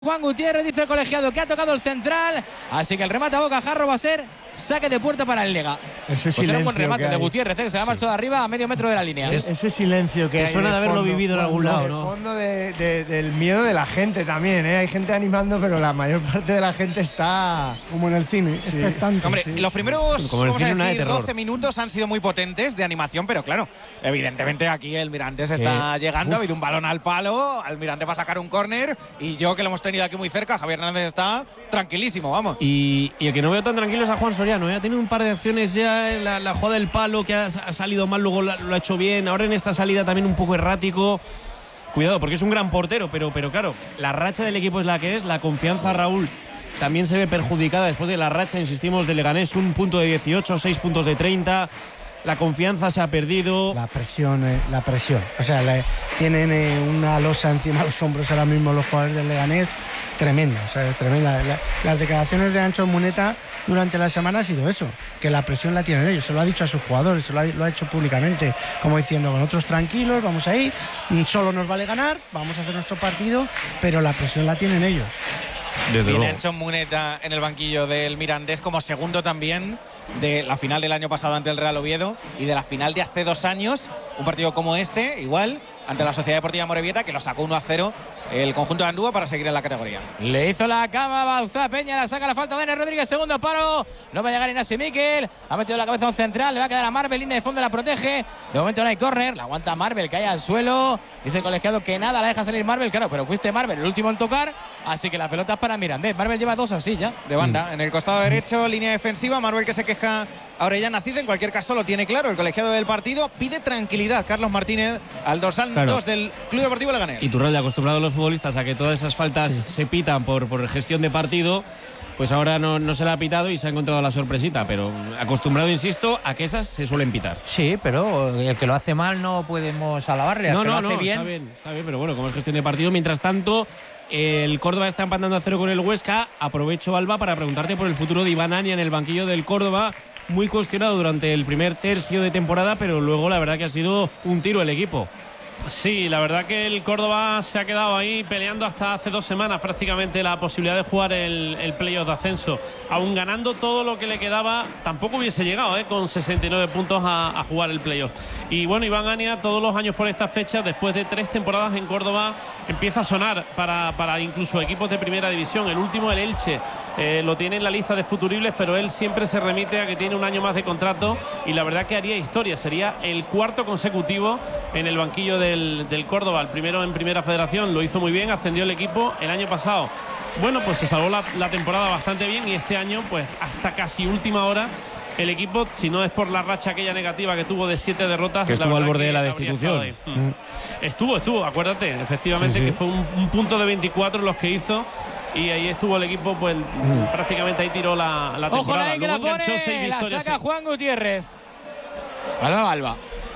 Juan Gutiérrez, dice el colegiado que ha tocado el central, así que el remate a bocajarro va a ser saque de puerta para el Lega. Ese pues era un buen remate de Gutiérrez, que se ha marchado de arriba a medio metro de la línea. Ese silencio que hay suena de haberlo fondo, vivido en algún lado, ¿no? El fondo del miedo de la gente también, ¿eh? Hay gente animando, pero la mayor parte de la gente está como en el cine, expectante. Hombre, los primeros como vamos el a cine, decir, 12 minutos han sido muy potentes de animación, pero claro, evidentemente aquí el Mirandés está llegando, ha habido un balón al palo, el Mirandés va a sacar un córner y yo que lo hemos tenido aquí muy cerca, Javier Hernández está tranquilísimo, vamos. Y el que no veo tan tranquilo es a Juan Soriano, ¿eh? Ha tenido un par de acciones ya en la jugada del palo que ha salido mal, luego lo ha hecho bien, ahora en esta salida también un poco errático. Cuidado, porque es un gran portero, pero claro, la racha del equipo es la que es, la confianza, Raúl, también se ve perjudicada después de la racha, insistimos, de Leganés, 1 punto de 18, 6 puntos de 30, la confianza se ha perdido. La presión. O sea, tienen una losa encima de los hombros ahora mismo los jugadores del Leganés, tremenda, o sea, tremenda. Las declaraciones de Ancho Muneta durante la semana ha sido eso, que la presión la tienen ellos, se lo ha dicho a sus jugadores, lo ha hecho públicamente, como diciendo, con otros tranquilos, vamos a ir, solo nos vale ganar, vamos a hacer nuestro partido, pero la presión la tienen ellos. Desde luego. Ancho Muneta en el banquillo del Mirandés como segundo también de la final del año pasado ante el Real Oviedo y de la final de hace 2 años, un partido como este, igual, ante la Sociedad Deportiva Morevieta, que lo sacó 1-0 el conjunto de Andúa para seguir en la categoría. Le hizo la cama Bauzá, Peña la saca la falta de Enes Rodríguez, segundo palo, no va a llegar Inasi Miquel, ha metido la cabeza a un central, le va a quedar a Marvel, línea de fondo la protege, de momento no hay córner, la aguanta Marvel, cae al suelo, dice el colegiado que nada, la deja salir Marvel, claro, pero fuiste Marvel el último en tocar, así que la pelota es para Mirandés. Marvel lleva 2 así ya. De banda, en el costado derecho, línea defensiva, Marvel que se queja a Orellana Cid, en cualquier caso lo tiene claro, el colegiado del partido pide tranquilidad, Carlos Martínez, al dorsal 2 del Club Deportivo Leganés. Y Turralde, acostumbrado a los futbolistas a que todas esas faltas se pitan por gestión de partido, pues ahora no se la ha pitado y se ha encontrado la sorpresita, pero acostumbrado, insisto, a que esas se suelen pitar. Sí, pero el que lo hace mal no podemos alabarle, al que lo hace bien. Está bien, pero bueno, como es gestión de partido, mientras tanto el Córdoba está empatando a 0 con el Huesca. Aprovecho, Alba, para preguntarte por el futuro de Iván Ania en el banquillo del Córdoba, muy cuestionado durante el primer tercio de temporada, pero luego la verdad que ha sido un tiro el equipo. Sí, la verdad que el Córdoba se ha quedado ahí peleando hasta hace 2 semanas prácticamente la posibilidad de jugar el playoff de ascenso. Aún ganando todo lo que le quedaba, tampoco hubiese llegado con 69 puntos a jugar el playoff. Y bueno, Iván Ania todos los años por esta fecha, después de 3 temporadas en Córdoba, empieza a sonar para incluso equipos de primera división. El último, el Elche, lo tiene en la lista de futuribles, pero él siempre se remite a que tiene 1 año más de contrato y la verdad que haría historia. Sería el 4º consecutivo en el banquillo del Córdoba. El primero en Primera Federación, lo hizo muy bien, ascendió el equipo el año pasado. Bueno, pues se salvó la temporada bastante bien y este año, pues hasta casi última hora, el equipo, si no es por la racha aquella negativa que tuvo de 7 derrotas, que estuvo al borde de la destitución. Estuvo, acuérdate, efectivamente, sí. Que fue un punto de 24 los que hizo. Y ahí estuvo el equipo, pues prácticamente ahí tiró la temporada. Ojo, la que la pone, 6 la victorias, saca Juan Gutiérrez. Alba.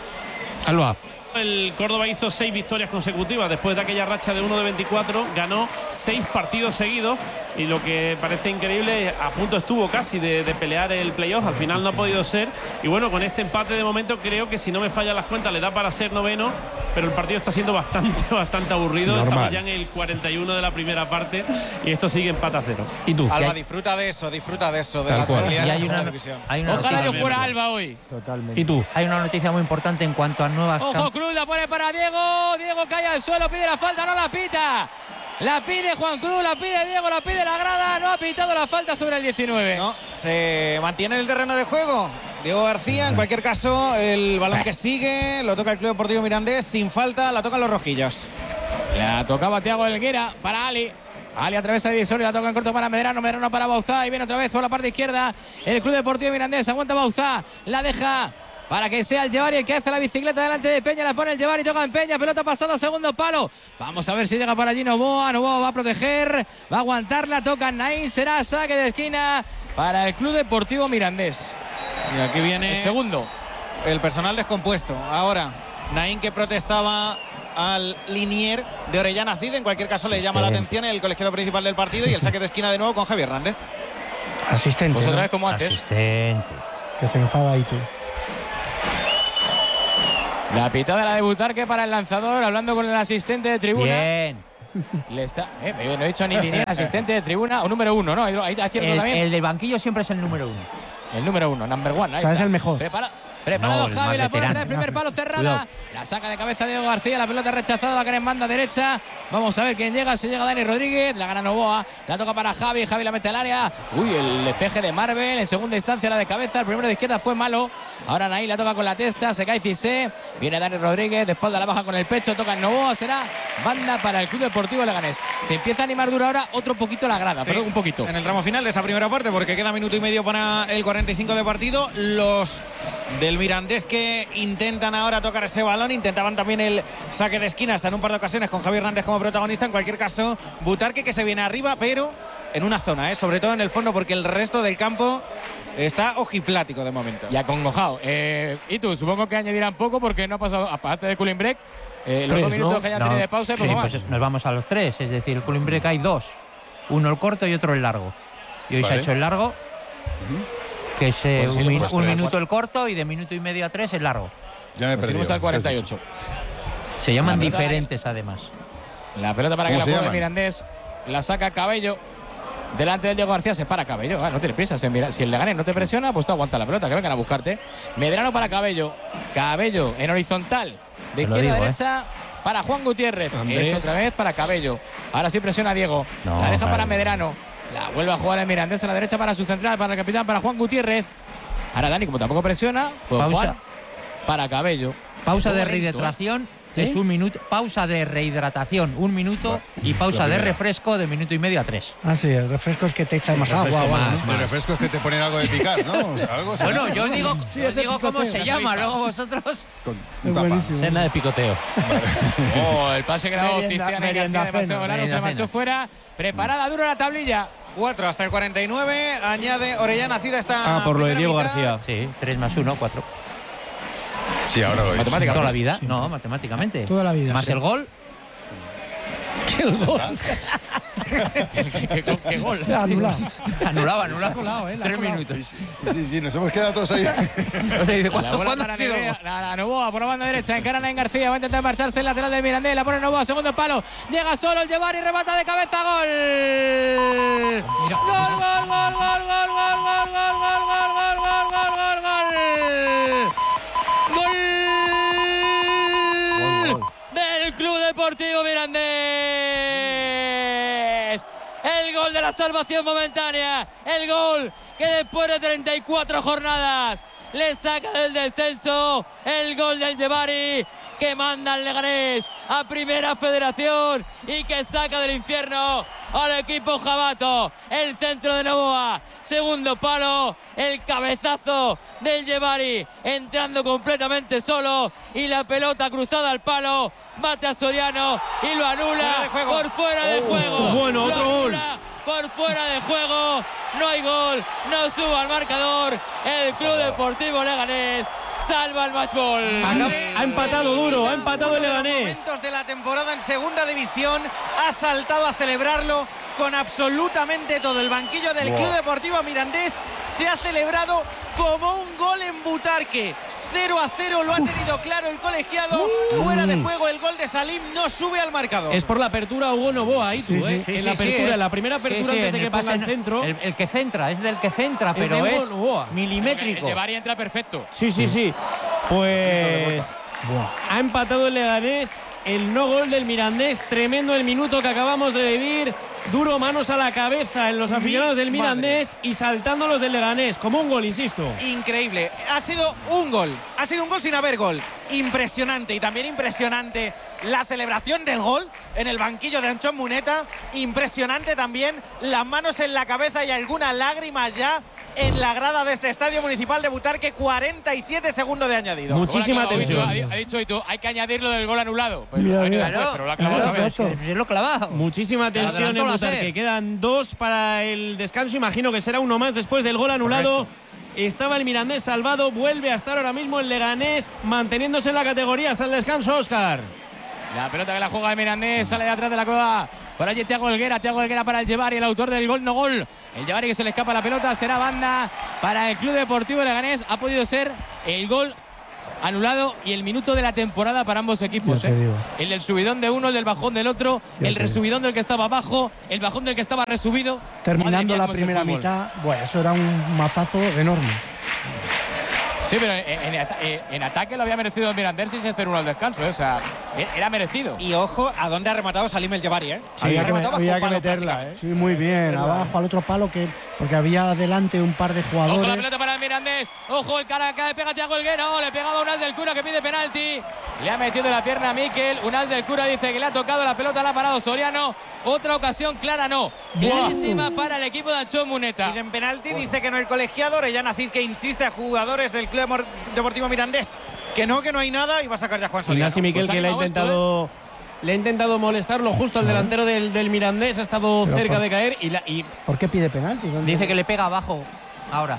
El Córdoba hizo 6 victorias consecutivas después de aquella racha de 1 de 24, ganó 6 partidos seguidos y lo que parece increíble, a punto estuvo casi de pelear el playoff, al final no ha podido ser y bueno, con este empate de momento creo que si no me fallan las cuentas le da para ser 9º, pero el partido está siendo bastante aburrido. Normal. Estamos ya en el 41 de la primera parte y esto sigue empate a 0. ¿Y tú? Alba, disfruta de eso, de tal la cual. y hay una ojalá yo fuera Alba hoy. Totalmente. ¿Y tú? Hay una noticia muy importante en cuanto a nuevas... Ojo, Cruz la pone para Diego. Diego cae al suelo, pide la falta, no la pita. La pide Juan Cruz, la pide Diego, la pide la grada. No ha pitado la falta sobre el 19. No, se mantiene en el terreno de juego Diego García. En cualquier caso, el balón que sigue lo toca el Club Deportivo Mirandés sin falta, la tocan los rojillos. La tocaba Thiago Helguera para Ali. Ali atraviesa el divisor y la toca en corto para Medrano. Medrano para Bauzá y viene otra vez por la parte izquierda el Club Deportivo Mirandés. Aguanta Bauzá, la deja para que sea el Llevari el que hace la bicicleta delante de Peña. La pone el Llevari, toca en Peña, pelota pasada, segundo palo. Vamos a ver si llega para allí Novoa. Novoa va a proteger, va a aguantarla, toca Naín, será saque de esquina para el Club Deportivo Mirandés. Y aquí viene el segundo. El personal descompuesto. Ahora, Naín que protestaba al linier de Orellana Cid. En cualquier caso le llama la atención el colegiado principal del partido y el saque de esquina de nuevo con Javier Hernández. Asistente. Pues otra vez como antes. Asistente. Que se enfada ahí tú. La pitada de la de Butarque para el lanzador, hablando con el asistente de tribuna. Bien. Le está, no he dicho ni liniero, asistente de tribuna o número 1, ¿no? Ahí acierto también. El del banquillo siempre es el número 1. El número 1, number 1. O sea, es el mejor. Preparado No, Javi, la pone en el primer veterano. palo cerrada. Cuidado. La saca de cabeza Diego García, la pelota rechazada, va a caer en banda derecha. Vamos a ver quién llega, se llega Dani Rodríguez, la gana Novoa, la toca para Javi, Javi la mete al área. Uy, el despeje de Marvel, en segunda instancia la de cabeza, el primero de izquierda fue malo. Ahora Naí la toca con la testa, se cae Cissé, viene Dani Rodríguez, de espalda la baja con el pecho, toca en Novoa, será banda para el Club Deportivo Leganés. Se empieza a animar duro ahora otro poquito la grada, Sí, pero un poquito. En el tramo final de esa primera parte, porque queda minuto y medio para el 45 de partido. Los del Mirandés que intentan ahora tocar ese balón, intentaban también el saque de esquina hasta en un par de ocasiones con Javi Hernández como protagonista. En cualquier caso, Butarque que se viene arriba, pero en una zona, sobre todo en el fondo, porque el resto del campo está ojiplático de momento. Y acongojado. Y tú, supongo que añadirán poco porque no ha pasado, aparte de cooling break, los 2 minutos, ¿no?, que hayan tenido de pausa y poco más. Pues nos vamos a los 3, es decir, el cooling break hay 2. Uno el corto y otro el largo. Y hoy se ha hecho el largo, que es Pues un minuto el corto y de minuto y medio a 3 el largo. Ya me he perdido. Seguimos al 48. Se llaman pelota diferentes además. La pelota para que ¿Cómo la se juegue el llaman? Mirandés. La saca Cabello. Delante del Diego García se para Cabello. No tiene prisa. Si el Leganés no te presiona, pues tú aguanta la pelota, que vengan a buscarte. Medrano para Cabello. Cabello en horizontal. De izquierda a derecha para Juan Gutiérrez. Esto otra vez para Cabello. Ahora sí presiona a Diego. No, la deja claro. para Medrano. La vuelve a jugar el Mirandés a la derecha para su central, para el capitán, para Juan Gutiérrez. Ahora Dani, como tampoco presiona, pues Pausa. Juan para Cabello. Pausa de Todo lento, rehidratación es 1 minuto. Pausa de rehidratación 1 minuto y pausa de refresco de minuto y medio a 3. Ah, sí, el refresco es que te echan más agua. o algo, ¿no? El refresco es que te ponen algo de picar, ¿no? O sea, algo Bueno, yo os digo, Sí, os es de digo cómo picoteo. se llama, luego vosotros. con Es tapa. buenísimo. Cena de picoteo. Oh, el pase que ha dado Merienda- Cisiana y merienda García demasiado cena, largo, se merienda marchó cena. fuera. Preparada duro la tablilla. 4 hasta el 49. Añade Orellana Cida esta. por lo de primera Diego mitad. García. Sí, 3 más 1, 4. Sí, ahora lo veis. Toda la vida. No, matemáticamente. Toda la vida, Más sí. el gol. ¿Qué gol? Anulado. Anulaba. colado, 3 minutos. Sí, nos hemos quedado todos ahí. O sea, dice, La ¿cuándo bola ha para sido el Nerea, gol? la Novoa por la banda derecha, encara en García, va a intentar marcharse el lateral del Mirandés, la pone Novoa, segundo palo, llega solo el Llevar y remata de cabeza, gol. Gol del Club Deportivo Mirandés. El gol de la salvación momentánea. El gol que después de 34 jornadas le saca del descenso. El gol del Llevari que manda al Leganés a Primera Federación y que saca del infierno al equipo jabato. El centro de Novoa, segundo palo, el cabezazo del Llevari entrando completamente solo y la pelota cruzada al palo. Mate a Soriano y lo anula por fuera de juego. Bueno, Lo otro gol. anula por fuera de juego. No hay gol, no suba al marcador. El Club Deportivo Leganés salva el matchball. Ha empatado duro, ha empatado el Leganés. Momentos de la temporada en segunda división, ha saltado a celebrarlo con absolutamente todo. El banquillo del Club Deportivo Mirandés se ha celebrado como un gol en Butarque. 0-0 lo ha tenido claro el colegiado. Fuera de juego el gol de Salim, no sube al marcador. Es por la apertura Hugo Novoa, ahí tú, Sí, sí. en la apertura, en la primera apertura antes de que ponga el centro. El que centra, es del que centra, Es pero de es Novoa. El milimétrico. Llevari entra perfecto. Sí. Pues ha empatado el Leganés, el no gol del Mirandés, tremendo el minuto que acabamos de vivir. Duro, manos a la cabeza en los aficionados del Mirandés y saltando los del Leganés, como un gol, insisto. Increíble, ha sido un gol sin haber gol. Impresionante, y también impresionante la celebración del gol en el banquillo de Anchón Muneta. Impresionante también las manos en la cabeza y algunas lágrimas ya en la grada de este estadio municipal de Butarque. 47 segundos de añadido. Muchísima Gol ha clavado, tensión. Ha dicho Itu, hay que añadirlo del gol anulado. Pues Mira, ha venido mira. después, pero lo ha clavado otra vez. Se lo clavado. Muchísima tensión en adelantó la Butarque. SER. Quedan 2 para el descanso. Imagino que será uno más después del gol anulado. Estaba el Mirandés salvado. Vuelve a estar ahora mismo el Leganés manteniéndose en la categoría hasta el descanso, Óscar. La pelota que la juega el Mirandés sale de atrás de la coda. Por allí Thiago Helguera para el Llevari, el autor del gol no gol. El Llevari que se le escapa la pelota, será banda para el Club Deportivo Leganés. Ha podido ser el gol anulado y el minuto de la temporada para ambos equipos. Ya te digo. El del subidón de uno, el del bajón del otro, Ya el te digo. resubidón del que estaba abajo, el bajón del que estaba resubido. Madre Terminando mía, la cómo es el primera fútbol. mitad, bueno, eso era un mazazo enorme. Sí, pero en ataque lo había merecido el Mirandés sin hacer uno al descanso, o sea, era merecido. Y ojo a dónde ha rematado Salim El Jebari, ¿eh? había que, rematado bajo había que palo meterla, prácticamente. Sí, muy bien. Abajo al otro palo, porque había adelante un par de Ojo la jugadores. pelota para el Mirandés. Ojo el cara que le pega a Thiago Helguera. Le pegaba Unal del Cura que pide penalti. Le ha metido la pierna a Mikel. Unal del Cura dice que le ha tocado la pelota, la ha parado Soriano. Otra ocasión clara no. Clarísima para el equipo de Anchón Muneta. Piden penalti, dice que no el colegiado. Orellana Cid que insiste a jugadores del Club Deportivo Mirandés que no hay nada y va a sacar ya Juan Soriano. Ignasi Miquel, Pues que le ha animado esto, intentado. Le ha intentado molestarlo justo al delantero del Mirandés, ha estado Pero cerca por- de caer y ¿Por qué pide penalti? ¿Dónde? Dice que le pega abajo ahora.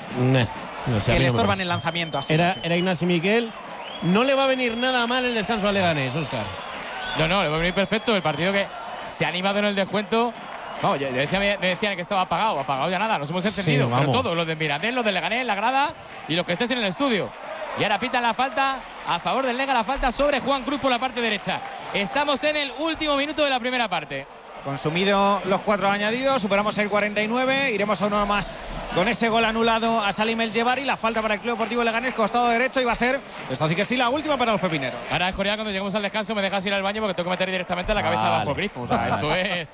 no sé, a Que mí le no me estorban parece. el lanzamiento así. Era Ignasi Miquel. No le va a venir nada mal el descanso a Leganés, Óscar. No, le va a venir perfecto. El partido que se ha animado en el descuento. Vamos, me decían que estaba apagado ya nada, nos hemos entendido. Pero vamos. todos, los de Mirandés, los de Leganés, la grada y los que estés en el estudio. Y ahora pitan la falta a favor del Lega, la falta sobre Juan Cruz por la parte derecha. Estamos en el último minuto de la primera parte. Consumido los 4 añadidos, superamos el 49, iremos a uno más con ese gol anulado a Salim El Jebari. La falta para el Club Deportivo Leganés, costado derecho, y va a ser, esta sí que sí, la última para los pepineros. Ahora, Escorial, cuando lleguemos al descanso, me dejas ir al baño porque tengo que meter directamente la cabeza Vale. bajo el grifo. O sea, esto es.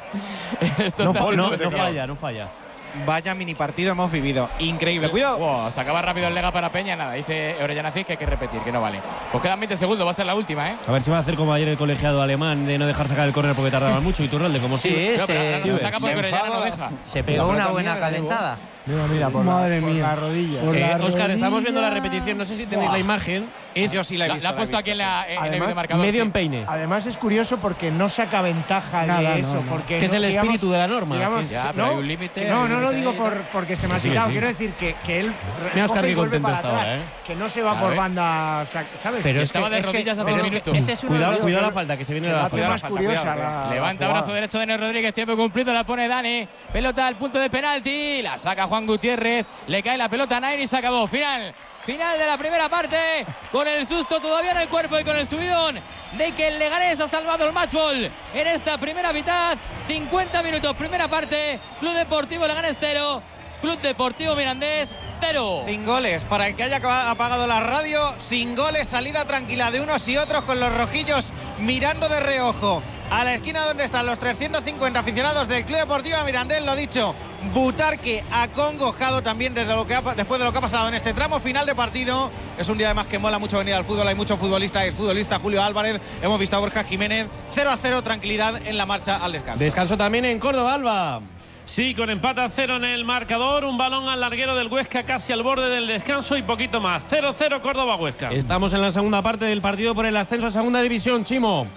Esto No, está siendo no bestial. falla. Vaya mini partido hemos vivido, increíble. Cuidado. Wow, se acaba rápido el Lega para Peña, nada. Dice Orellana Cid que hay que repetir, que no vale. Pues quedan 20 segundos, va a ser la última, ¿eh? A ver si va a hacer como ayer el colegiado alemán de no dejar sacar el córner porque tardaba mucho. Y Turralde, como Sí, siempre. Pero ahora no se saca porque Se Orellana no enfada. deja. Se pegó una buena calentada. Mira, por Madre por mía. la rodilla. Por la Óscar, estamos viendo la rodilla. repetición. No sé si tenéis la imagen. Es Yo sí la he visto. La ha puesto aquí en el Además, videomarcador. medio sí. empeine. Además es curioso porque no saca ventaja Nada, de eso. no. Porque Que es el espíritu de la norma. digamos, Ya, pero hay un límite, que no, hay un no lo límite digo ahí. porque esté Sí, masticado. sí. Quiero decir que él Mira, Óscar, recoge y qué vuelve contento para está atrás. ahora, ¿eh? Que no se va A por ver. banda, ¿sabes? Pero Estaba de rodillas hace un minuto. Ese es uno de los- Cuidado la falta, que se viene que la la hace falta. más curiosa. la Levanta jugada. brazo derecho de Ney Rodríguez, tiempo cumplido, la pone Dani. Pelota al punto de penalti, la saca Juan Gutiérrez, le cae la pelota a Nair y se acabó. Final de la primera parte, con el susto todavía en el cuerpo y con el subidón de que el Leganés ha salvado el matchball en esta primera mitad. 50 minutos, primera parte, Club Deportivo Leganés 0, Club Deportivo Mirandés 0. Sin goles, para el que haya apagado la radio, sin goles, salida tranquila de unos y otros con los rojillos mirando de reojo a la esquina donde están los 350 aficionados del Club Deportivo Mirandés. Lo dicho, Butarque acongojado también después de lo que ha pasado en este tramo final de partido. Es un día además que mola mucho venir al fútbol, hay mucho futbolista, exfutbolista Julio Álvarez, hemos visto a Borja Jiménez. 0-0, tranquilidad en la marcha al descanso. Descanso también en Córdoba, Alba. Sí, con empate a 0 en el marcador, un balón al larguero del Huesca casi al borde del descanso y poquito más. 0-0 Córdoba-Huesca. Estamos en la segunda parte del partido por el ascenso a segunda división, Chimo.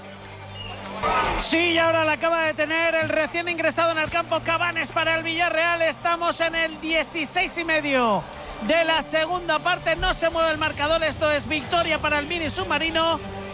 Sí, y ahora la acaba de tener el recién ingresado en el campo Cabanes para el Villarreal. Estamos en el 16,5 de la segunda parte. No se mueve el marcador. Esto es victoria para el Mini Submarino.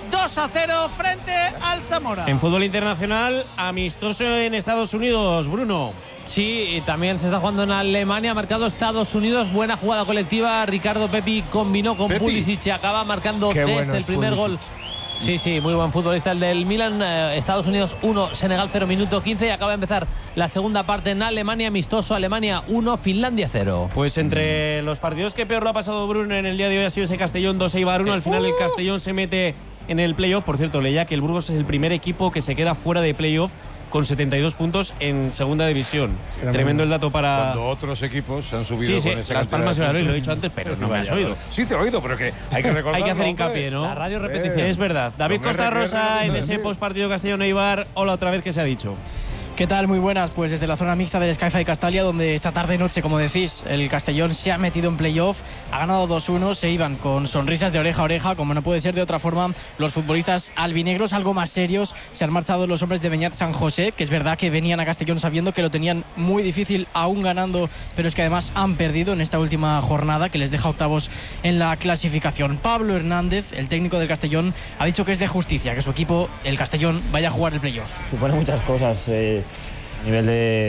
2-0 frente al Zamora. En fútbol internacional, amistoso en Estados Unidos, Bruno. Sí, y también se está jugando en Alemania, ha marcado Estados Unidos, buena jugada colectiva, Ricardo Pepi combinó con Pepi. Pulisic y acaba marcando Qué bueno desde el es primer Pulisic. gol. Sí, muy buen futbolista el del Milan. Estados Unidos 1, Senegal 0, minuto 15 y acaba de empezar la segunda parte en Alemania, amistoso, Alemania 1, Finlandia 0. Pues entre los partidos que peor lo ha pasado Bruno en el día de hoy ha sido ese Castellón 2 Eibar 1. Al final el Castellón se mete en el playoff. Por cierto, leía que el Burgos es el primer equipo que se queda fuera de playoff con 72 puntos en segunda división. Tremendo el dato para... Cuando otros equipos se han subido Sí, con esa Las cantidad Palmas de y Valladolid, lo he puntos. dicho antes, pero no me has oído. Sí te he oído, pero que hay que recordar. Hay que hacer hincapié, ¿no? La radio repetición. Es verdad. David Hombre, Costa Rosa en repite, ese repite. postpartido Castellón-Eibar. Hola otra vez, que se ha dicho. ¿Qué tal? Muy buenas. Pues desde la zona mixta del Skyfi Castalia, donde esta tarde-noche, como decís, el Castellón se ha metido en playoff, ha ganado 2-1, se iban con sonrisas de oreja a oreja, como no puede ser de otra forma. Los futbolistas albinegros, algo más serios, se han marchado los hombres de Beñat San José, que es verdad que venían a Castellón sabiendo que lo tenían muy difícil, aún ganando, pero es que además han perdido en esta última jornada, que les deja octavos en la clasificación. Pablo Hernández, el técnico del Castellón, ha dicho que es de justicia que su equipo, el Castellón, vaya a jugar el playoff. Supone muchas cosas a nivel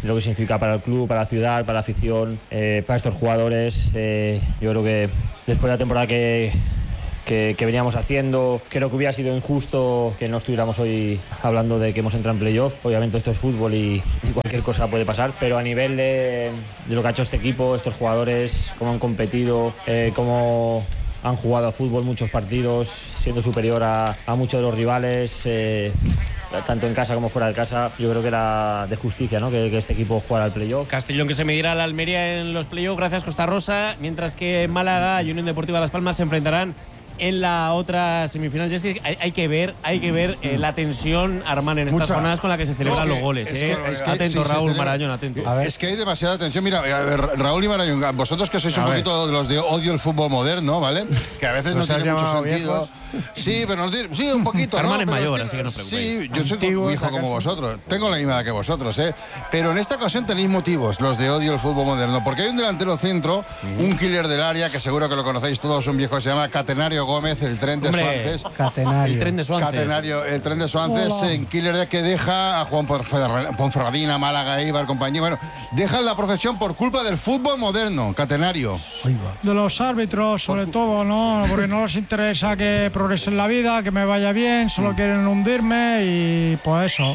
lo que significa para el club, para la ciudad, para la afición, para estos jugadores. Yo creo que después de la temporada que veníamos haciendo, creo que hubiera sido injusto que no estuviéramos hoy hablando de que hemos entrado en playoff. Obviamente esto es fútbol y cualquier cosa puede pasar, pero a nivel de lo que ha hecho este equipo, estos jugadores, cómo han competido, cómo han jugado a fútbol muchos partidos, siendo superior a muchos de los rivales, tanto en casa como fuera de casa, yo creo que era de justicia, ¿no? que este equipo jugara al playoff. Castellón que se medirá a la Almería en los playoffs, gracias Costa Rosa, mientras que Málaga y Unión Deportiva Las Palmas se enfrentarán en la otra semifinal. Y es que hay que ver la tensión, Armán, en estas jornadas con la que se celebran los goles. Atento, Raúl Marañón, atento. Es que hay demasiada tensión. Mira, Raúl y Marañón, vosotros que sois un poquito de los de odio el fútbol moderno, ¿vale? Que a veces no tiene mucho sentido. Sí, pero sí, un poquito. Armán es mayor, así que no os preocupéis. Sí, yo soy muy hijo como vosotros. Tengo la misma edad que vosotros, ¿eh? Pero en esta ocasión tenéis motivos, los de odio el fútbol moderno. Porque hay un delantero centro, un killer del área, que seguro que lo conocéis todos, un viejo que se llama Catenario Gómez, el tren de Suances. Catenario. El tren de Suances. Catenario, el tren de Suances, en killer que deja a Juan Ponferradina, Málaga, Eibar, compañía. Bueno, dejan la profesión por culpa del fútbol moderno, Catenario. De los árbitros, sobre todo, ¿no? Porque no les interesa que progrese en la vida, que me vaya bien, solo quieren hundirme y pues eso.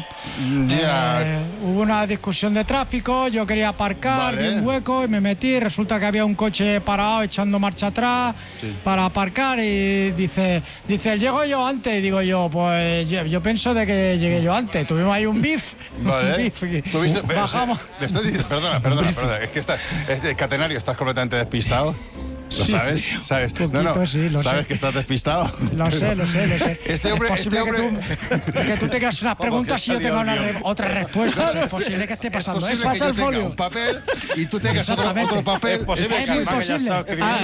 Hubo una discusión de tráfico, yo quería aparcar, vi un hueco y me metí, resulta que había un coche parado echando marcha atrás para aparcar y dice, llego yo antes, y digo yo, pues yo pienso de que llegué yo antes, tuvimos ahí un beef. Vale. Bajamos. Le estoy diciendo, perdona, es que Catenario, estás completamente despistado. ¿Lo sabes? ¿Sabes? Poquito, sí, lo ¿sabes sé. que estás despistado? Lo sé. Este hombre, es posible que tú tengas unas preguntas y yo tenga otra respuesta. Es posible que esté pasando eso. Es eso. posible que yo tenga un papel y tú tengas otro papel. Es muy posible.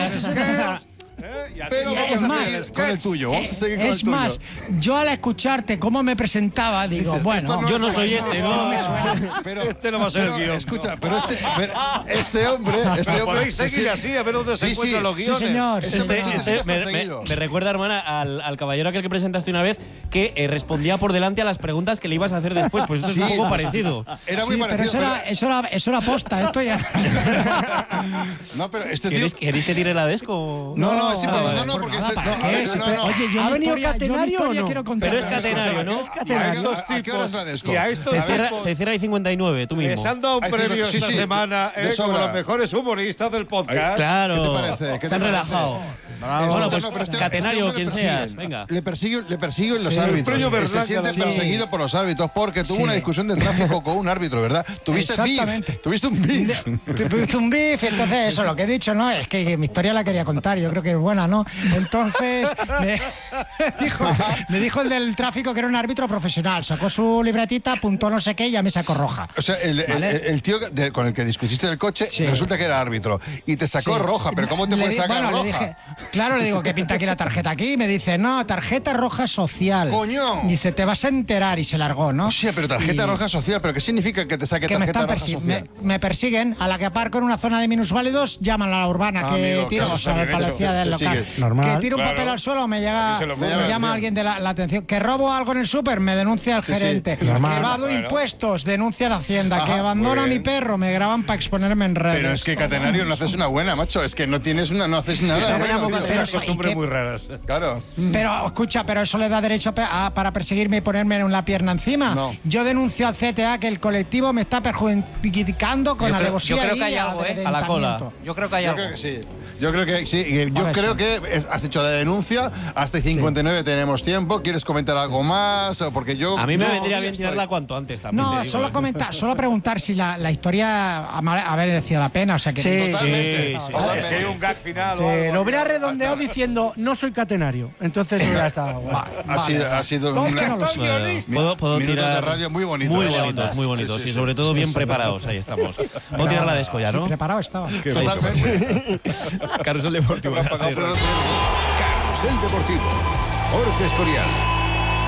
Pero es vamos a más, seguir con el tuyo. Vamos a seguir con el tuyo. Es más, yo al escucharte cómo me presentaba, digo, bueno, yo no soy este, ¿no? Pero este no va a ser el guión. Escucha, pero este hombre. Podéis seguir así, a ver dónde se encuentran los guiones. Sí, señor. Me recuerda, hermana, al caballero aquel que presentaste una vez que respondía por delante a las preguntas que le ibas a hacer después. Pues esto es un poco parecido. Era muy parecido. Pero eso era posta, esto ya. No, pero este tío. ¿Queréis que tire la desco? No, es importante. No, porque no. Oye, yo ¿Ha venido Catenario o no? quiero contar. Pero es Catenario, ¿no? A ¿A qué hora es la desco? Y a estos Se cierra ahí 59, tú mismo. les han dado un premio esta semana como los mejores humoristas del podcast. Claro. ¿Qué te parece? Se han relajado. Bueno, pues pero Catenario, quien seas, venga. Le persiguen los árbitros. premio Berlanga, Se siente sí. perseguido por los árbitros porque tuvo una discusión de tráfico con un árbitro, ¿verdad? Tuviste un beef. Tuviste un beef, entonces eso, lo que he dicho, ¿no? Es que mi historia la quería contar, yo creo que es buena, ¿no? Entonces me dijo el del tráfico que era un árbitro profesional, sacó su libretita, apuntó no sé qué y ya me sacó roja. O sea, el tío con el que discutiste del coche resulta que era árbitro y te sacó roja, pero ¿cómo te puedes sacar roja? Claro, le digo, ¿qué pinta aquí la tarjeta aquí? Y me dice, no, tarjeta roja social. ¡Coño! Dice, te vas a enterar y se largó, ¿no? Sí, pero tarjeta roja social, ¿pero qué significa que te saque que tarjeta roja social? Me persiguen, a la que aparco en una zona de minusválidos, llaman a la urbana, que tiro, o sea, la policía del local. Que tiro un papel al suelo, me llama alguien de la atención. Que robo algo en el súper, me denuncia el gerente. Que evado impuestos, denuncia la Hacienda. Que abandono a mi perro, me graban para exponerme en redes. Pero es que, Catenario, no haces una buena, macho. Es que no no haces nada. Pero costumbres muy raras. Claro. Pero, escucha, pero eso le da derecho para perseguirme y ponerme una pierna encima. No. Yo denuncio al CTA que el colectivo me está perjudicando con alevosía. Yo creo que hay algo, a la cola. Yo creo que hay algo. Yo creo que sí. Yo creo que has hecho la denuncia. Hasta 59 tenemos tiempo. ¿Quieres comentar algo más? Porque yo. A mí me vendría bien tirarla cuanto antes también. No, solo preguntar si la historia ha merecido la pena. O sea que totalmente. Si hay un gag final. Lo hubiera redondeado diciendo, no soy Catenario. Entonces hubiera estado guay. Ha sido un Puedo tirar de radio muy bonitos. Muy bonitos. Sí, y sobre todo bien preparados. Ahí estamos. Puedo tirar la desco ya, ¿no? Preparado estaba. Totalmente. Carrusel Deportivo. Carrusel Deportivo. Jorge Escorial.